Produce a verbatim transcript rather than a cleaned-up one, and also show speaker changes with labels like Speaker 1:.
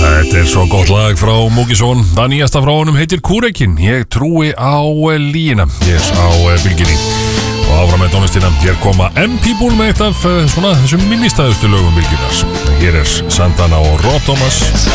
Speaker 1: Þetta er svo gott lag frá Múkisson. Það nýjasta frá honum heitir Kúrekin. Ég trúi á líina. Ég er á bylginni. Og áfram með tónlistina. Hér koma M-People með eitt af svona þessum minnistæðustu lögum bylginars. Hér er Santana og Rob Thomas.